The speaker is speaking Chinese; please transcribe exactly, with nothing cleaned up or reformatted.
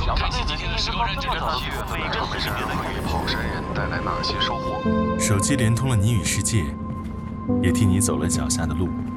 感谢今天的时光认证的七月份的长山会给跑山人带来哪些收获？ 手机连通了你与世界，也替你走了脚下的路。